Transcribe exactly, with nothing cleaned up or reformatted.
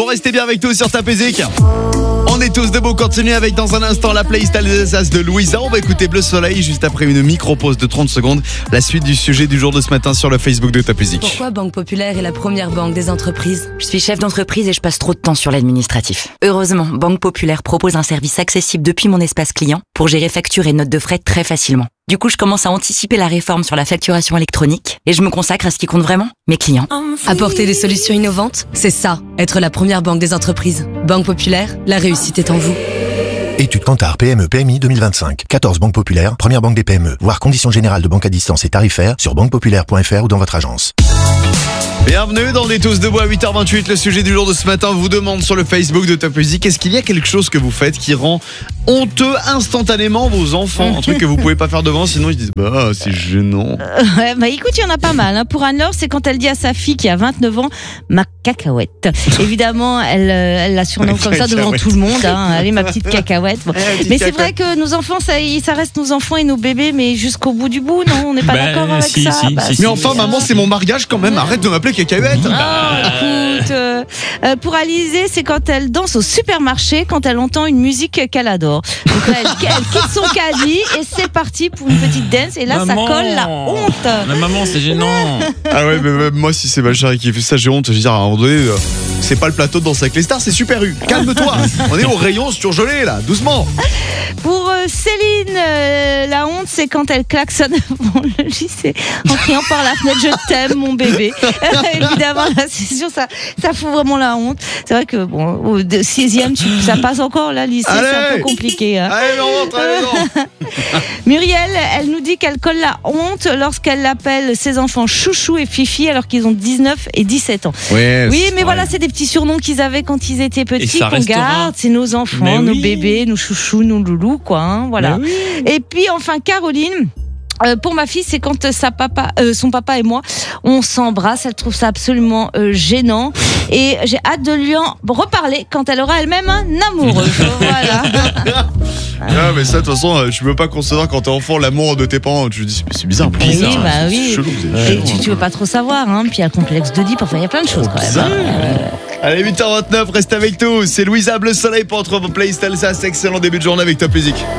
restez bien avec nous sur Top Music. On est tous debout, continuez avec dans un instant la playlist Alsace de Louisa. On va écouter Bleu Soleil juste après une micro-pause de trente secondes. La suite du sujet du jour de ce matin sur le Facebook de Top Music. Pourquoi Banque Populaire est la première banque des entreprises ? Je suis chef d'entreprise et je passe trop de temps sur l'administratif. Heureusement, Banque Populaire propose un service accessible depuis mon espace client pour gérer factures et notes de frais très facilement. Du coup, je commence à anticiper la réforme sur la facturation électronique et je me consacre à ce qui compte vraiment, mes clients. Apporter des solutions innovantes, c'est ça, être la première banque des entreprises. Banque Populaire, la réussite est en vous. Étude Kantar P M E P M I deux mille vingt-cinq. quatorze banques populaires, première banque des P M E. Voir conditions générales de banque à distance et tarifaires sur banque populaire point f r ou dans votre agence. Bienvenue dans des tous debout à huit heures vingt-huit. Le sujet du jour de ce matin vous demande sur le Facebook de Top Music, est-ce qu'il y a quelque chose que vous faites qui rend honteux instantanément vos enfants? Un truc que vous pouvez pas faire devant, sinon ils disent bah c'est gênant. Euh, ouais, bah écoute, il y en a pas mal. Hein. Pour Anne-Laure, c'est quand elle dit à sa fille qui a vingt-neuf ans, ma cacahuète. Évidemment, elle, elle la surnomme comme ça devant tout le monde. Hein. Allez, ma petite cacahuète. Bon. Mais c'est vrai que nos enfants, ça, ça reste nos enfants et nos bébés, mais jusqu'au bout du bout, non, on n'est pas bah, d'accord avec si, ça. Si, bah, si, mais si, enfin, si, maman, c'est mon mariage quand même. Arrête de m'appeler cacahuète. Ah, écoute, euh, euh, pour Alizée, c'est quand elle danse au supermarché, quand elle entend une musique qu'elle adore. Donc là, elle, elle quitte son caddie et c'est parti pour une petite dance. Et là, maman, ça colle la honte. Mais maman, c'est gênant. Ah ouais, mais même moi, si c'est ma chérie qui fait ça, j'ai honte. Je veux dire, à un moment donné, euh, c'est pas le plateau de Danse avec les stars, c'est Super U. Calme-toi. On est au rayon surgelé là, doucement. Pour euh, Céline, euh, la honte, c'est quand elle klaxonne devant le lycée en criant par la fenêtre je t'aime mon bébé. Évidemment, là, c'est sûr, ça, ça fout vraiment la honte. C'est vrai que bon, au sixième, tu, ça passe encore là, lycée, allez, c'est un peu compliqué. Hein. Allez, non, rentre, allez, non. Muriel, elle nous dit qu'elle colle la honte lorsqu'elle appelle ses enfants chouchou et fifi alors qu'ils ont dix-neuf et dix-sept ans. Ouais, oui, mais ouais. voilà, c'est des petits surnoms qu'ils avaient quand ils étaient petits qu'on restera. garde. C'est nos enfants, Mais nos oui. bébés, nos chouchous, nos loulous, quoi. Hein, voilà. Mais oui. Et puis enfin, Caroline. Euh, pour ma fille, c'est quand sa papa, euh, son papa et moi, on s'embrasse. Elle trouve ça absolument euh, gênant. Et j'ai hâte de lui en reparler quand elle aura elle-même un amoureux. Voilà. Ah, mais ça, de toute façon, je peux pas concevoir quand t'es enfant l'amour de tes parents. Tu te dis, mais c'est bizarre. Oui, bizarre, bah c'est oui. chelou, c'est Et chelou, tu, hein. tu veux pas trop savoir, hein. Puis il y a le complexe d'Oedipe. Enfin, il y a plein de choses quand même. Bizarre. Euh, Allez, huit heures vingt-neuf, reste avec nous. C'est Louisa Bleu Soleil pour votre playlist Alsace. Excellent début de journée avec Top Music.